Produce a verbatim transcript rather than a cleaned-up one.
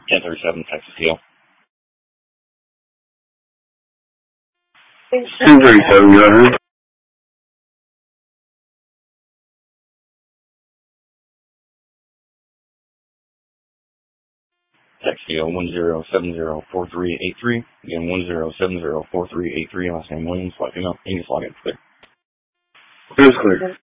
ten thirty-seven, Texas Steel. ten thirty-seven, go ahead. Texas Steel, one zero seven zero four three eight three. Again, one zero seven zero four three eight three. Last name Williams. Let me know. You can just log in. Clear. It's clear.